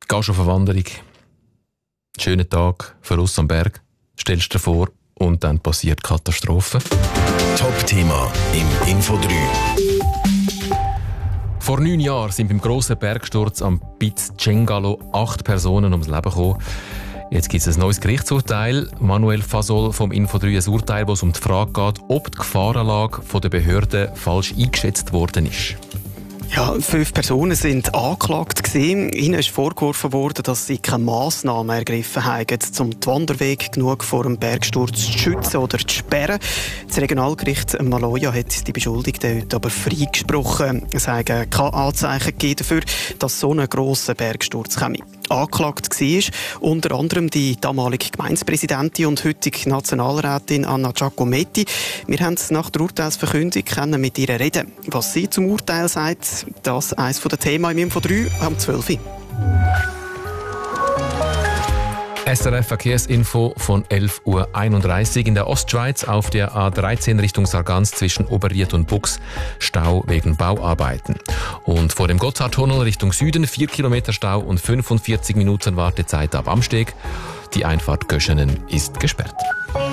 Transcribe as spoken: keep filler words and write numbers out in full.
Gehst auf eine Wanderung, schönen Tag, voraus am Berg, stellst dir vor und dann passiert Katastrophe. Top-Thema im Info drei. Vor neun Jahren sind beim grossen Bergsturz am Piz Cengalo acht Personen ums Leben gekommen. Jetzt gibt es ein neues Gerichtsurteil. Manuel Fasol vom Info drei, ein Urteil, wo es um die Frage geht, ob die Gefahrenlage von der Behörden falsch eingeschätzt worden ist. Ja, fünf Personen sind angeklagt gewesen. Ihnen ist vorgeworfen worden, dass sie keine Massnahmen ergriffen haben, um die Wanderwege genug vor dem Bergsturz zu schützen oder zu sperren. Das Regionalgericht Maloja hat die Beschuldigten heute aber freigesprochen. Es haben keine Anzeichen gegeben dafür, dass so ein grosser Bergsturz komme. Angeklagt war unter anderem die damalige Gemeindepräsidentin und heutige Nationalrätin Anna Giacometti. Wir haben nach der Urteilsverkündung können mit ihr reden. Was sie zum Urteil sagt, das ist eines der Themen im Info drei am zwölf Uhr. S R F Verkehrsinfo von elf Uhr einunddreißig. In der Ostschweiz auf der A dreizehn Richtung Sargans zwischen Oberried und Bux Stau wegen Bauarbeiten. Und vor dem Gotthardtunnel Richtung Süden vier Kilometer Stau und fünfundvierzig Minuten Wartezeit ab Amsteg. Die Einfahrt Göschenen ist gesperrt.